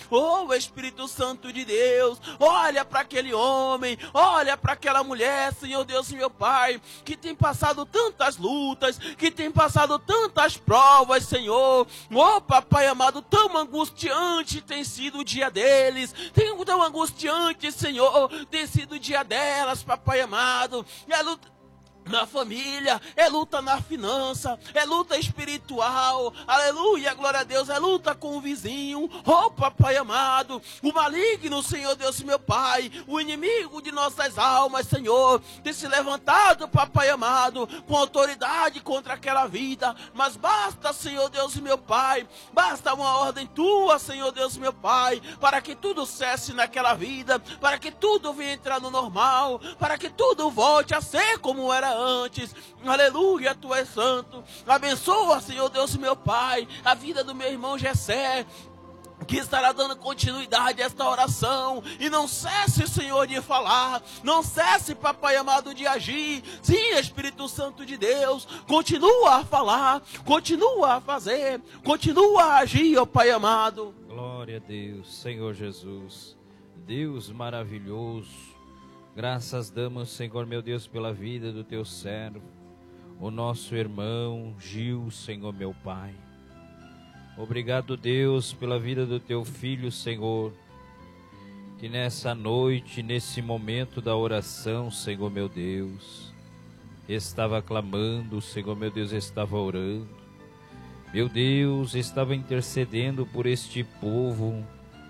Oh, Espírito Santo de Deus, olha para aquele homem, olha para aquela mulher, Senhor Deus, meu Pai, que tem passado tantas lutas, que tem passado tantas provas, Senhor. Oh, Papai amado, tão angustiante tem sido o dia deles, tão angustiante, Senhor, tem sido o dia delas, Papai amado. É luta na família, é luta na finança, é luta espiritual, aleluia, glória a Deus, é luta com o vizinho, oh Papai amado, o maligno, Senhor Deus, meu Pai, o inimigo de nossas almas, Senhor, tem se levantado, Papai amado, com autoridade contra aquela vida, mas basta, Senhor Deus, meu Pai, basta uma ordem tua, Senhor Deus, meu Pai, para que tudo cesse naquela vida, para que tudo venha entrar no normal, para que tudo volte a ser como era antes. Aleluia, tu és santo. Abençoa, Senhor Deus, meu Pai, a vida do meu irmão Jessé, que estará dando continuidade a esta oração, e não cesse, Senhor, de falar, não cesse, Papai amado, de agir. Sim, Espírito Santo de Deus, continua a falar, continua a fazer, continua a agir, ó Pai amado. Glória a Deus, Senhor Jesus, Deus maravilhoso. Graças damos, Senhor meu Deus, pela vida do teu servo, o nosso irmão Gil, Senhor meu Pai. Obrigado, Deus, pela vida do teu filho, Senhor, que nessa noite, nesse momento da oração, Senhor meu Deus, estava clamando, Senhor meu Deus, estava orando. Meu Deus, estava intercedendo por este povo,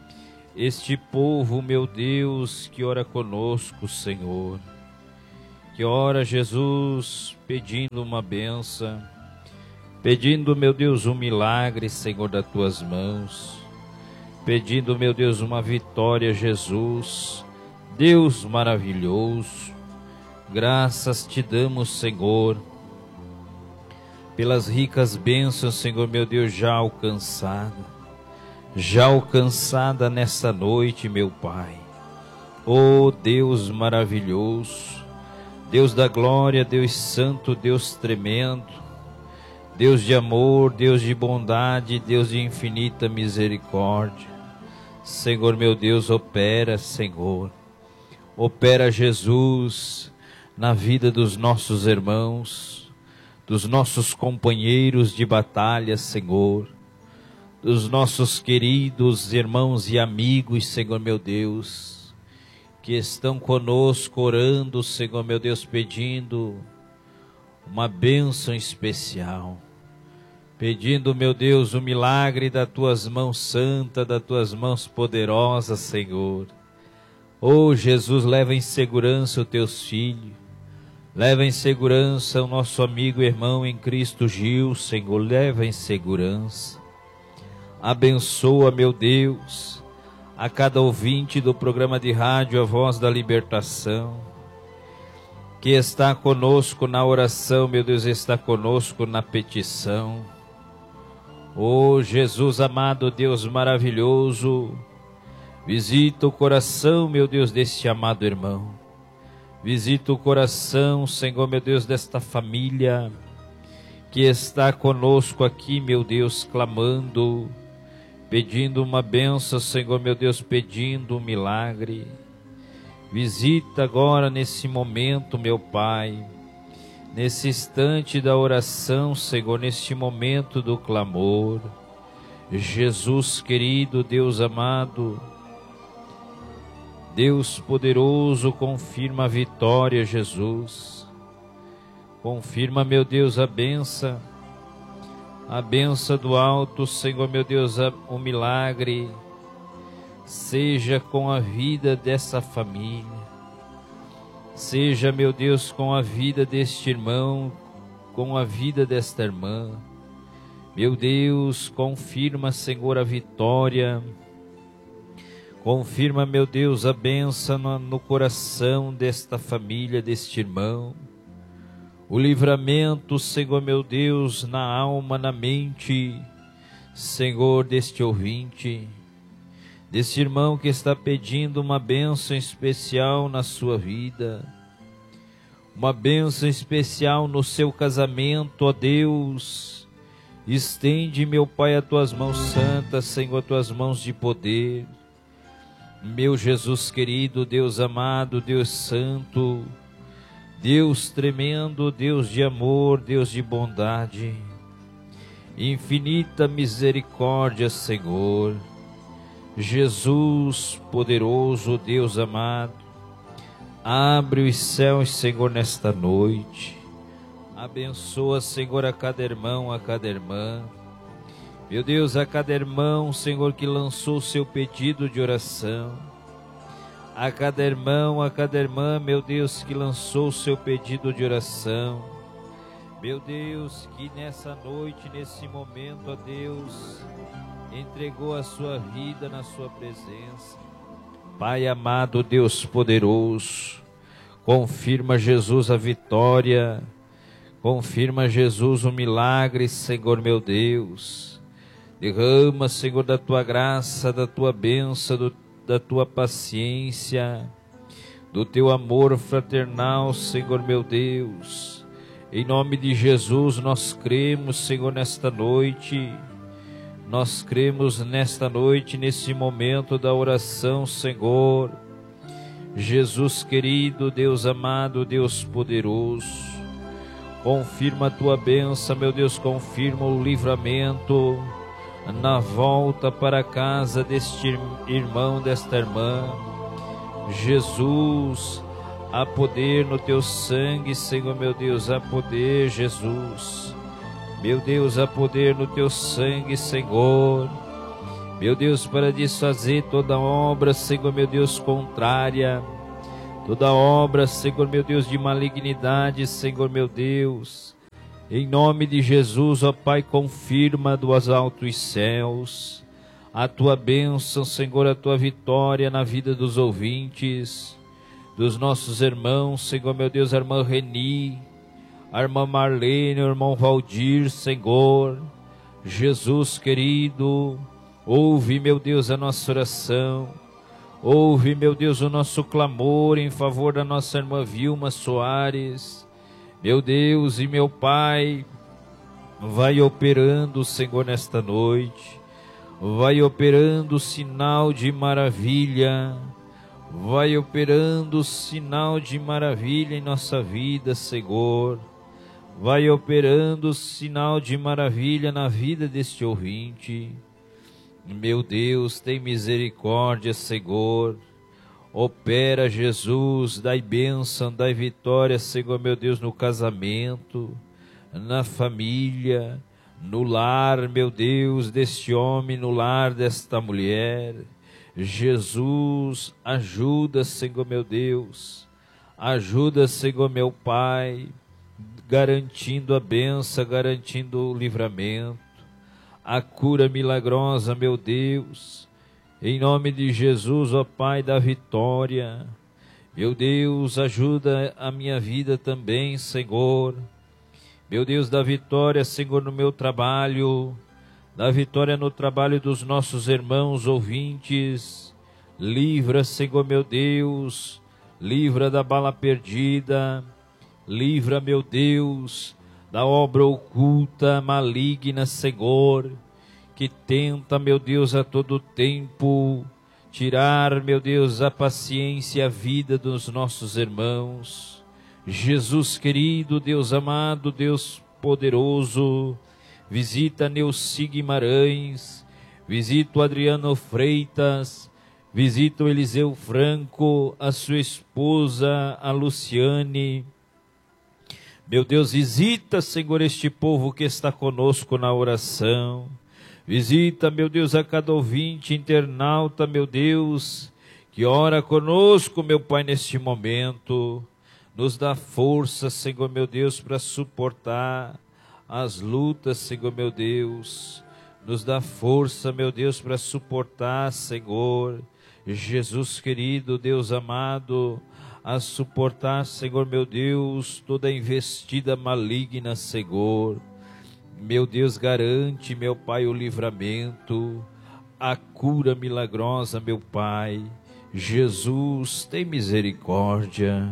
meu Deus, que ora conosco, Senhor, que ora, Jesus, pedindo uma bênção, pedindo, meu Deus, um milagre, Senhor, das tuas mãos, pedindo, meu Deus, uma vitória, Jesus, Deus maravilhoso. Graças te damos, Senhor, pelas ricas bênçãos, Senhor, meu Deus, já alcançada nessa noite, meu Pai. Oh Deus maravilhoso, Deus da glória, Deus santo, Deus tremendo, Deus de amor, Deus de bondade, Deus de infinita misericórdia. Senhor meu Deus, opera, Senhor, opera, Jesus, na vida dos nossos irmãos, dos nossos companheiros de batalha, Senhor, dos nossos queridos irmãos e amigos, Senhor meu Deus, que estão conosco orando, Senhor meu Deus, pedindo uma bênção especial, pedindo, meu Deus, o milagre das tuas mãos santas, das tuas mãos poderosas, Senhor. Oh Jesus, leva em segurança os teus filhos, leva em segurança o nosso amigo e irmão em Cristo Gil, Senhor, leva em segurança. Abençoa, meu Deus, a cada ouvinte do programa de rádio A Voz da Libertação, que está conosco na oração, meu Deus, está conosco na petição. Oh Jesus amado, Deus maravilhoso, visita o coração, meu Deus, deste amado irmão. Visita o coração, Senhor, meu Deus, desta família que está conosco aqui, meu Deus, clamando, pedindo uma bênção, Senhor meu Deus, pedindo um milagre. Visita agora nesse momento, meu Pai, nesse instante da oração, Senhor, neste momento do clamor. Jesus querido, Deus amado, Deus poderoso, confirma a vitória, Jesus. Confirma, meu Deus, a bênção do alto, Senhor meu Deus, o milagre seja com a vida dessa família, seja, meu Deus, com a vida deste irmão, com a vida desta irmã. Meu Deus, confirma, Senhor, a vitória, confirma, meu Deus, a bênção no coração desta família, deste irmão. O livramento, Senhor meu Deus, na alma, na mente, Senhor, deste ouvinte, desse irmão que está pedindo uma bênção especial na sua vida, uma bênção especial no seu casamento, ó Deus. Estende, meu Pai, as tuas mãos santas, Senhor, as tuas mãos de poder. Meu Jesus querido, Deus amado, Deus santo, Deus tremendo, Deus de amor, Deus de bondade, infinita misericórdia, Senhor. Jesus poderoso, Deus amado, abre os céus, Senhor, nesta noite. Abençoa, Senhor, a cada irmão, a cada irmã. Meu Deus, a cada irmão, Senhor, que lançou o seu pedido de oração. A cada irmão, a cada irmã, meu Deus, que lançou o seu pedido de oração. Meu Deus, que nessa noite, nesse momento, ó Deus, entregou a sua vida na sua presença. Pai amado, Deus poderoso, confirma, Jesus, a vitória. Confirma, Jesus, o milagre, Senhor meu Deus. Derrama, Senhor, da tua graça, da tua bênção, da tua paciência, do teu amor fraternal, Senhor meu Deus. Em nome de Jesus, nós cremos, Senhor, nesta noite. Nós cremos nesta noite, nesse momento da oração, Senhor. Jesus querido, Deus amado, Deus poderoso. Confirma a tua bênção, meu Deus, confirma o livramento na volta para casa deste irmão, desta irmã. Jesus, há poder no teu sangue, Senhor, meu Deus, há poder, Jesus. Meu Deus, há poder no teu sangue, Senhor. Meu Deus, para desfazer toda obra, Senhor, meu Deus, contrária. Toda obra, Senhor meu Deus, de malignidade, Senhor meu Deus, em nome de Jesus, ó Pai, confirma dos altos céus a tua bênção, Senhor, a tua vitória na vida dos ouvintes, dos nossos irmãos, Senhor meu Deus, a irmã Reni, a irmã Marlene, o irmão Valdir, Senhor. Jesus querido, ouve, meu Deus, a nossa oração. Ouve, meu Deus, o nosso clamor em favor da nossa irmã Vilma Soares. Meu Deus e meu Pai, vai operando, Senhor, nesta noite. Vai operando sinal de maravilha. Vai operando sinal de maravilha em nossa vida, Senhor. Vai operando sinal de maravilha na vida deste ouvinte. Meu Deus, tem misericórdia, Senhor. Opera, Jesus, dai bênção, dai vitória, Senhor, meu Deus, no casamento, na família, no lar, meu Deus, deste homem, no lar desta mulher. Jesus, ajuda, Senhor, meu Deus. Ajuda, Senhor, meu Pai, garantindo a bênção, garantindo o livramento. A cura milagrosa, meu Deus, em nome de Jesus, ó Pai da vitória. Meu Deus, ajuda a minha vida também, Senhor. Meu Deus, da vitória, Senhor, no meu trabalho, da vitória no trabalho dos nossos irmãos ouvintes. Livra, Senhor, meu Deus, livra da bala perdida, livra, meu Deus, da obra oculta, maligna, Senhor, que tenta, meu Deus, a todo tempo, tirar, meu Deus, a paciência e a vida dos nossos irmãos. Jesus querido, Deus amado, Deus poderoso, visita Neuci Guimarães, visita o Adriano Freitas, visita o Eliseu Franco, a sua esposa, a Luciane. Meu Deus, visita, Senhor, este povo que está conosco na oração. Visita, meu Deus, a cada ouvinte, internauta, meu Deus, que ora conosco, meu Pai, neste momento. Nos dá força, Senhor, meu Deus, para suportar as lutas, Senhor, meu Deus. Nos dá força, meu Deus, para suportar, Senhor. Jesus querido, Deus amado, a suportar, Senhor meu Deus, toda investida maligna, Senhor. Meu Deus, garante, meu Pai, o livramento, a cura milagrosa, meu Pai. Jesus, tem misericórdia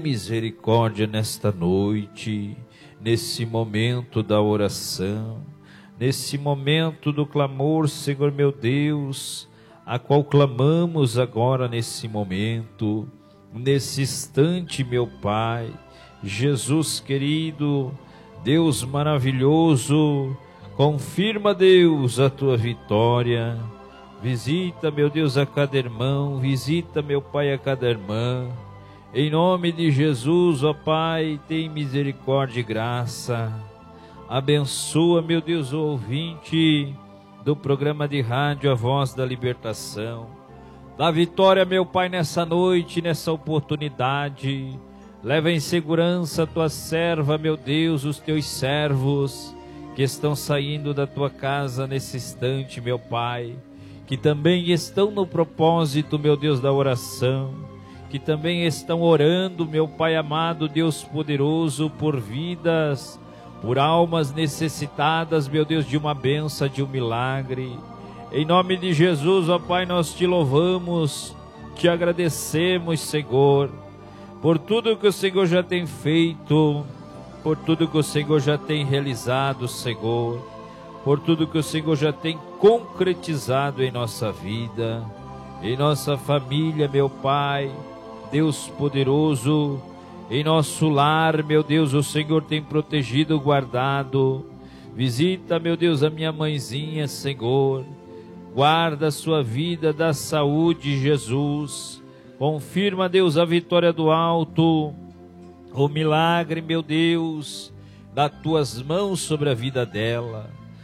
nesta noite, nesse momento da oração. nesse momento do clamor, Senhor meu Deus, a qual clamamos agora nesse momento, nesse instante, meu Pai, Jesus querido, Deus maravilhoso, confirma, Deus, a tua vitória. Visita, meu Deus, a cada irmão, visita, meu Pai, a cada irmã. Em nome de Jesus, ó Pai, tem misericórdia e graça. Abençoa, meu Deus, o ouvinte do programa de rádio A Voz da Libertação. Dá vitória, meu Pai, nessa noite, nessa oportunidade. Leva em segurança a tua serva, meu Deus, os teus servos que estão saindo da tua casa nesse instante, meu Pai, que também estão no propósito, meu Deus, da oração, que também estão orando, meu Pai amado, Deus poderoso, por vidas, por almas necessitadas, meu Deus, de uma bênção, de um milagre. Em nome de Jesus, ó Pai, nós te louvamos, te agradecemos, Senhor, por tudo que o Senhor já tem feito, por tudo que o Senhor já tem realizado, Senhor, por tudo que o Senhor já tem concretizado em nossa vida, em nossa família, meu Pai, Deus poderoso, em nosso lar, meu Deus, o Senhor tem protegido, guardado. Visita, meu Deus, a minha mãezinha, Senhor, guarda a sua vida, dá saúde, Jesus. Confirma, Deus, a vitória do alto, o milagre, meu Deus, das tuas mãos sobre a vida dela.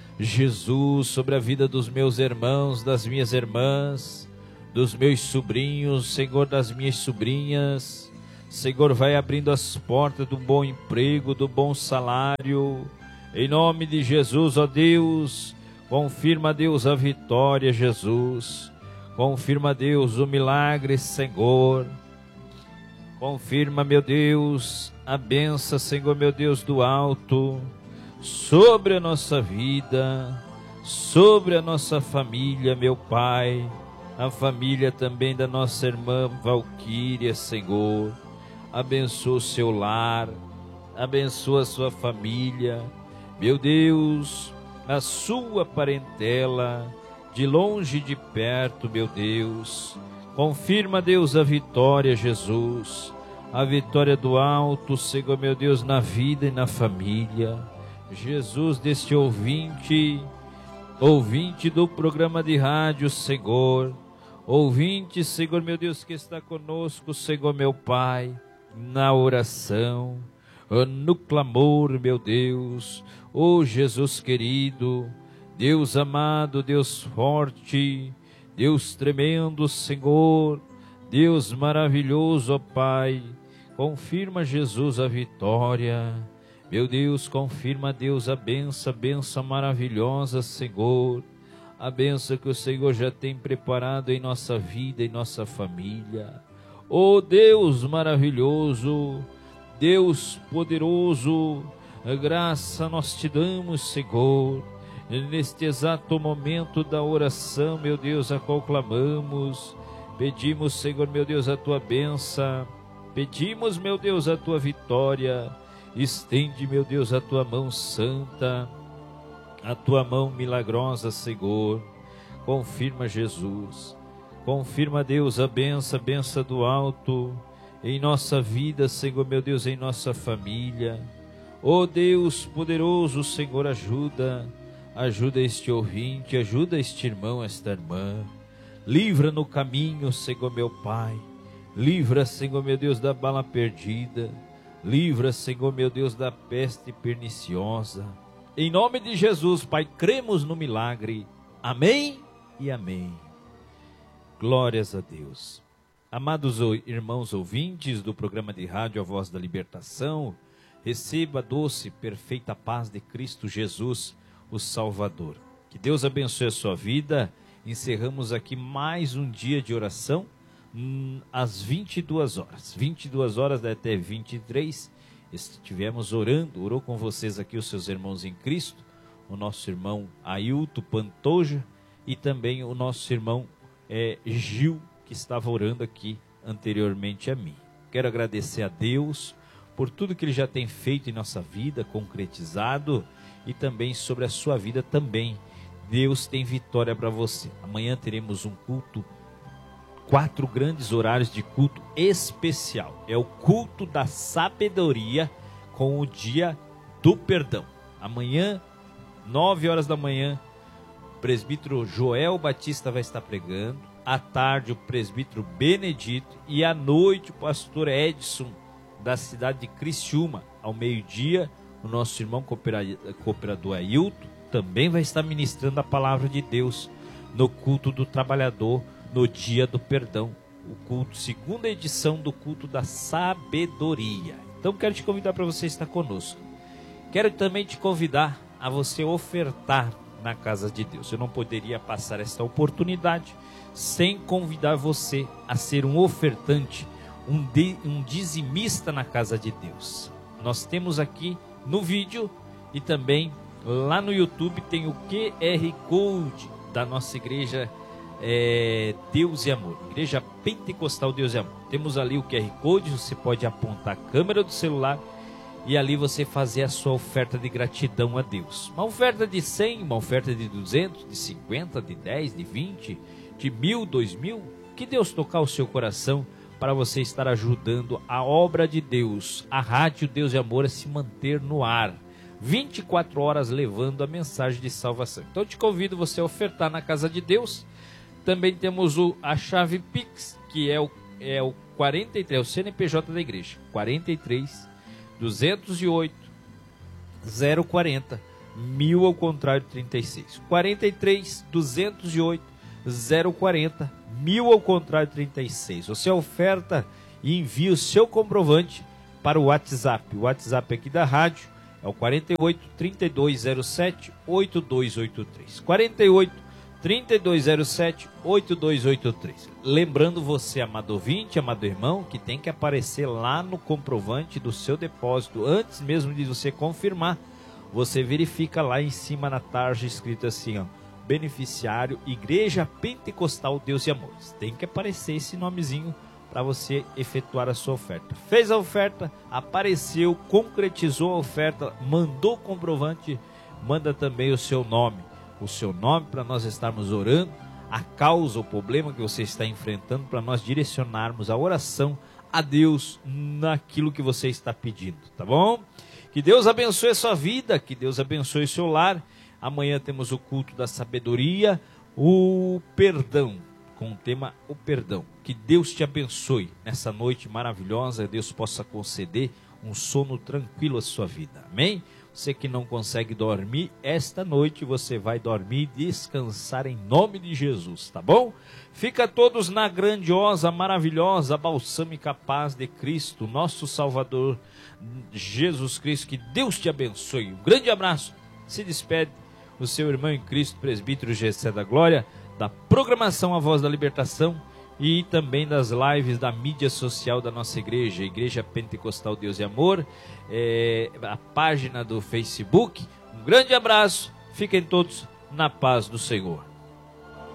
Jesus, sobre a vida dos meus irmãos, das minhas irmãs, dos meus sobrinhos, Senhor, das minhas sobrinhas. Senhor, vai abrindo as portas do bom emprego, do bom salário. Em nome de Jesus, ó Deus, confirma, Deus, a vitória, Jesus. Confirma, Deus, o milagre, Senhor. Confirma, meu Deus, a bênção, Senhor, meu Deus, do alto, sobre a nossa vida, sobre a nossa família, meu Pai, a família também da nossa irmã Valquíria, Senhor. Abençoa o seu lar, abençoa a sua família, meu Deus, a sua parentela, de longe e de perto, meu Deus. Confirma, Deus, a vitória, Jesus, a vitória do alto, Senhor, meu Deus, na vida e na família. Jesus, deste ouvinte do programa de rádio, Senhor, ouvinte, Senhor, meu Deus, que está conosco, Senhor, meu Pai, na oração, no clamor, meu Deus, ó Jesus querido, Deus amado, Deus forte, Deus tremendo, Senhor, Deus maravilhoso, ó Pai, confirma, Jesus, a vitória, meu Deus, confirma, Deus, a benção maravilhosa, Senhor, a benção que o Senhor já tem preparado em nossa vida, em nossa família. Oh Deus maravilhoso, Deus poderoso, graça nós te damos, Senhor, neste exato momento da oração, meu Deus, a qual clamamos. Pedimos, Senhor, meu Deus, a tua bênção, pedimos, meu Deus, a tua vitória. Estende, meu Deus, a tua mão santa, a tua mão milagrosa, Senhor. Confirma, Jesus. Confirma, Deus, a benção do alto em nossa vida, Senhor, meu Deus, em nossa família. Oh Deus poderoso, Senhor, ajuda este ouvinte, ajuda este irmão, esta irmã. Livra no caminho, Senhor, meu Pai. Livra, Senhor, meu Deus, da bala perdida. Livra, Senhor, meu Deus, da peste perniciosa. Em nome de Jesus, Pai, cremos no milagre. Amém e amém. Glórias a Deus. Amados irmãos ouvintes do programa de rádio A Voz da Libertação, receba a doce, perfeita paz de Cristo Jesus, o Salvador. Que Deus abençoe a sua vida. Encerramos aqui mais um dia de oração às 22 horas. 22 horas até 23, estivemos orou com vocês aqui os seus irmãos em Cristo, o nosso irmão Ailton Pantoja e também o nosso irmão Gil, que estava orando aqui anteriormente a mim. Quero agradecer a Deus por tudo que Ele já tem feito em nossa vida, concretizado, e também sobre a sua vida também. Deus tem vitória para você. Amanhã teremos um culto, 4 grandes horários de culto especial. É o culto da sabedoria com o dia do perdão. Amanhã, 9 horas da manhã, o presbítero Joel Batista vai estar pregando. À tarde, o presbítero Benedito. E à noite, o pastor Edson, da cidade de Criciúma. Ao meio-dia, o nosso irmão cooperador Ailton também vai estar ministrando a palavra de Deus no culto do trabalhador, no dia do perdão. O culto, segunda edição do culto da sabedoria. Então, quero te convidar para você estar conosco. Quero também te convidar a você ofertar na casa de Deus. Eu não poderia passar esta oportunidade sem convidar você a ser um ofertante, um dizimista na casa de Deus. Nós temos aqui no vídeo e também lá no YouTube tem o QR Code da nossa igreja Deus e Amor, Igreja Pentecostal Deus e Amor. Temos ali o QR Code, você pode apontar a câmera do celular e ali você fazer a sua oferta de gratidão a Deus. Uma oferta de 100, uma oferta de 200, de 50, de 10, de 20, de 1.000, 2.000. Que Deus tocar o seu coração para você estar ajudando a obra de Deus, a Rádio Deus e Amor, a se manter no ar. 24 horas levando a mensagem de salvação. Então eu te convido você a ofertar na casa de Deus. Também temos a chave Pix, que é o 43, o CNPJ da igreja, 43 208 040 1000 ao contrário 36. 43 208 040 1000 ao contrário 36. Você oferta e envia o seu comprovante para o WhatsApp. O WhatsApp aqui da rádio é o 48 3207 8283. 48 3207 8283. Lembrando você, amado ouvinte, amado irmão, que tem que aparecer lá no comprovante do seu depósito. Antes mesmo de você confirmar, você verifica lá em cima na tarja escrito assim, ó, beneficiário Igreja Pentecostal Deus e Amor. Tem que aparecer esse nomezinho para você efetuar a sua oferta. Fez a oferta, apareceu, concretizou a oferta, mandou o comprovante, manda também o seu nome para nós estarmos orando a causa, o problema que você está enfrentando, para nós direcionarmos a oração a Deus naquilo que você está pedindo, tá bom? Que Deus abençoe a sua vida, que Deus abençoe o seu lar. Amanhã temos o culto da sabedoria, o perdão, com o tema o perdão. Que Deus te abençoe nessa noite maravilhosa, Deus possa conceder um sono tranquilo à sua vida, amém? Você que não consegue dormir, esta noite você vai dormir e descansar em nome de Jesus, tá bom? Fica todos na grandiosa, maravilhosa, balsâmica paz de Cristo, nosso Salvador, Jesus Cristo. Que Deus te abençoe. Um grande abraço. Se despede o seu irmão em Cristo, presbítero Gessé da Glória, da programação A Voz da Libertação e também das lives da mídia social da nossa igreja, Igreja Pentecostal Deus e Amor, a página do Facebook. Um grande abraço, fiquem todos na paz do Senhor.